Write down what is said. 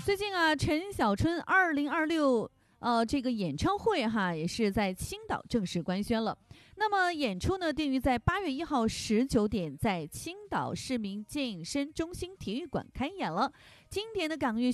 最近啊，陈小春2026这个演唱会哈，也是在青岛正式官宣了。那么演出呢，定于在8月1号19点，在青岛市民健身中心体育馆开演了。经典的港乐